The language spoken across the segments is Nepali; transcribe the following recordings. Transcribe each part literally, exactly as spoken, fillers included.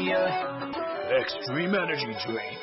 Extreme Energy Drink.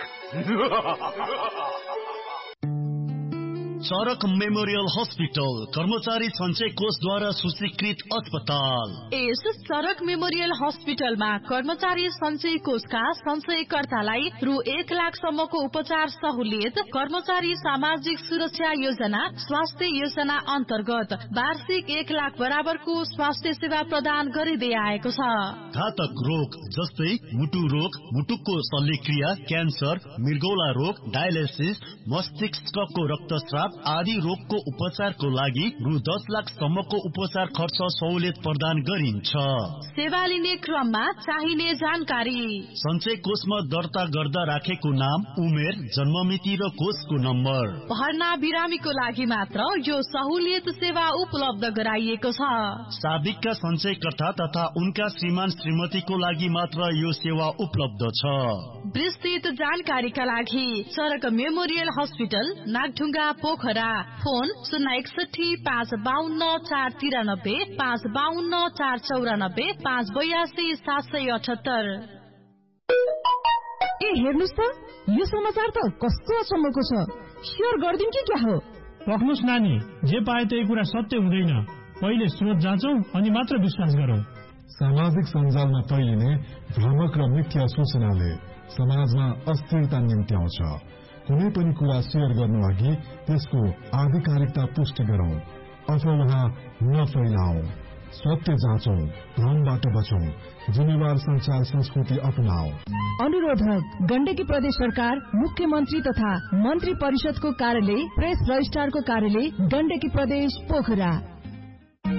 चरक मेमोरियल हस्पिटल कर्मचारी सञ्चय कोषद्वारा सूचीकृत अस्पताल। यस चरक मेमोरियल हस्पिटलमा कर्मचारी सञ्चय कोषका सञ्चयकर्तालाई रु एक लाख सम्मको उपचार सहुलियत, कर्मचारी सामाजिक सुरक्षा योजना, स्वास्थ्य योजना अन्तर्गत वार्षिक एक लाख बराबरको स्वास्थ्य सेवा प्रदान गरिँदै आएको छ। घातक रोग जस्तै मुटु रोग, मुटुको शल्यक्रिया, क्यान्सर, मृगौला रोग, डायलिसिस, मस्तिष्कको रक्तस्राव आदि रोगको उपचारको लागि रु दस लाख सम्मको उपचार खर्च सहुलियत प्रदान गरिन्छ। सेवा लिने क्रममा चाहिने जानकारी: सञ्चय कोषमा दर्ता गर्दा राखेको नाम, उमेर, जन्ममिति र कोषको नम्बर। भर्ना बिरामीको लागि मात्र यो सहुलियत सेवा उपलब्ध गराइएको छ। साबिकका सञ्चयकर्ता तथा उनका श्रीमान श्रीमतीको लागि मात्र यो सेवा उपलब्ध छ। विस्तृत जानकारीका लागि चरक memorial hospital, Nagdhunga, Pokhara. Phone शून्य एकसठी पाँच बाहन्न चार तिरानब्बे, पाँच बाहन्न चार चौरानब्बे, पाँच बयासी सात सय अठहत्तर। ए हेर्नुस् त, यो समाचार त कस्तो अचम्मको छ। शेयर गर्दिन कि क्या हो? राख्नुस् नानी, जे पाए त्यही कुरा सत्य हुँदैन। पहिले स्रोत जाँचौं अनि मात्र विश्वास गरौं। सामाजिक सञ्जालमा फैलिने भ्रामक र मिथ्या सूचनाले समाजमा अस्थिरता निम्त्याउँछ। कुनै पनि कुरा शेयर गर्नु अघि त्यसको आधिकारिकता पुष्टि गरौं, अफवाह नफैलाऊ, सत्य जाँचौं, भ्रमबाट बचौं, जिम्मेवार संचार संस्कृति अपनाऊ। अनुरोधक गण्डकी प्रदेश सरकार, मुख्यमन्त्री तथा मन्त्री परिषदको कार्यालय, प्रेस रजिस्ट्रारको कार्यालय, गण्डकी प्रदेश, पोखरा।